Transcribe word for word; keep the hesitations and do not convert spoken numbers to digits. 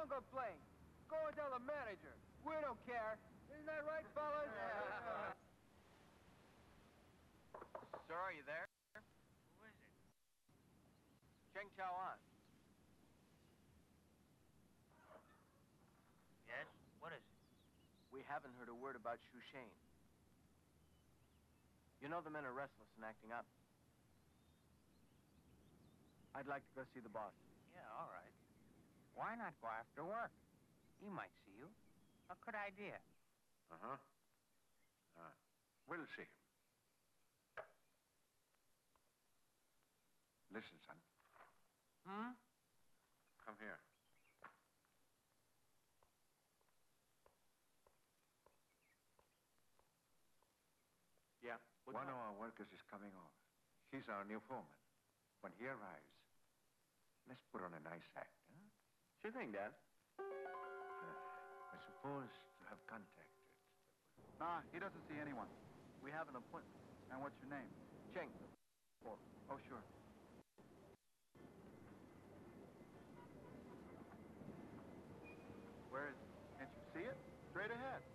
go playing. Go and tell the manager. We don't care. Isn't that right, fellas? Yeah. Sir, are you there? Who is it? Cheng Chao An. Yes? What is it? We haven't heard a word about Shu Shane. You know the men are restless and acting up. I'd like to go see the boss. Yeah, all right. Why not go after work? He might see you. A good idea. Uh-huh. Uh, we'll see him. Listen, son. Hmm? Come here. Yeah? One of our workers is coming over. He's our new foreman. When he arrives, let's put on a nice act, huh? Sure thing, Dad. Uh, I suppose to have contacted. Nah, he doesn't see anyone. We have an appointment. And what's your name? Cheng. Oh, sure. Where is it? Can't you see it? Straight ahead.